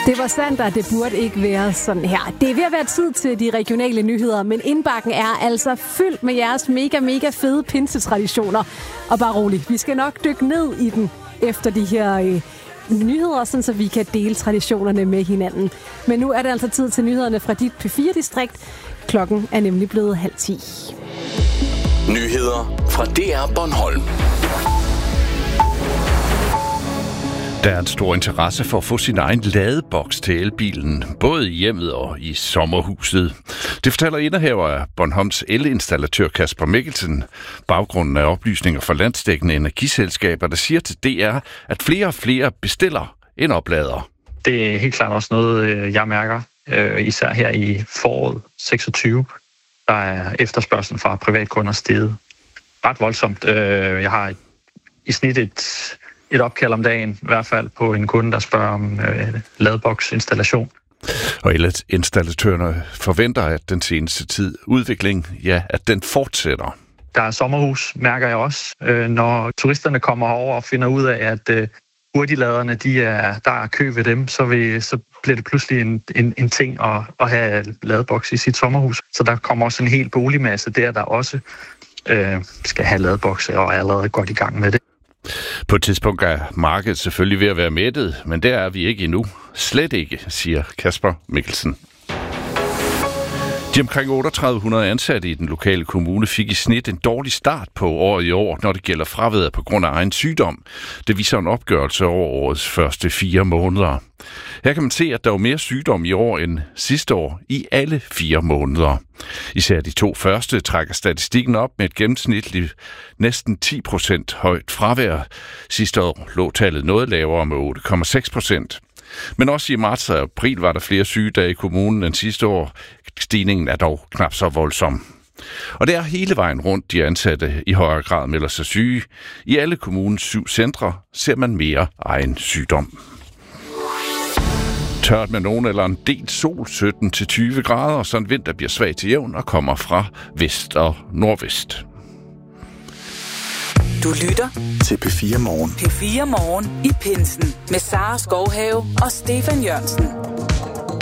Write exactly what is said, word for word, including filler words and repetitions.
Det var sandt, og det burde ikke være sådan her. Det er ved at være tid til de regionale nyheder, men indbakken er altså fyldt med jeres mega, mega fede pinsetraditioner. Og bare rolig, vi skal nok dykke ned i den efter de her øh, nyheder, sådan så vi kan dele traditionerne med hinanden. Men nu er det altså tid til nyhederne fra dit P fire distrikt. Klokken er nemlig blevet halv ti. Nyheder fra D R Bornholm. Der er en stor interesse for at få sin egen ladeboks til elbilen, både i hjemmet og i sommerhuset. Det fortæller indehaver af Bornholms elinstallatør Kasper Mikkelsen. Baggrunden af oplysninger fra landsdækkende energiselskaber, der siger til D R, at flere og flere bestiller en oplader. Det er helt klart også noget, jeg mærker, især her i foråret seksogtyve. Der er efterspørgselen fra privatkunder steget ret voldsomt. Jeg har i snit et... et opkald om dagen, i hvert fald på en kunde, der spørger om øh, ladeboksinstallation. Og elinstallatørerne forventer, at den seneste tid udvikling, ja, at den fortsætter. Der er sommerhus, mærker jeg også. Øh, når turisterne kommer over og finder ud af, at øh, hurtigladerne, de er, der er kø ved dem, så, vil, så bliver det pludselig en, en, en ting at, at have ladeboks i sit sommerhus. Så der kommer også en hel boligmasse der, der også øh, skal have ladebokse og er allerede godt i gang med det. På et tidspunkt er markedet selvfølgelig ved at være mættet, men der er vi ikke endnu. Slet ikke, siger Kasper Mikkelsen. De omkring otteogtredive hundrede ansatte i den lokale kommune fik i snit en dårlig start på året i år, når det gælder fravær på grund af egen sygdom. Det viser en opgørelse over årets første fire måneder. Her kan man se, at der var mere sygdom i år end sidste år i alle fire måneder. Især de to første trækker statistikken op med et gennemsnitligt næsten ti procent højt fravær. Sidste år lå tallet noget lavere med otte komma seks procent. Men også i marts og april var der flere sygedage i kommunen end sidste år. Stigningen er dog knap så voldsom. Og det er hele vejen rundt, de ansatte i højere grad melder sig syge. I alle kommunens syv centre ser man mere egen sygdom. Tørt med nogen eller en del sol, sytten til tyve grader, og så en vind, der bliver svag til jævn og kommer fra vest og nordvest. Du lytter til P fire Morgen. P fire Morgen i pinsen med Sara Skovhave og Stefan Jørgensen.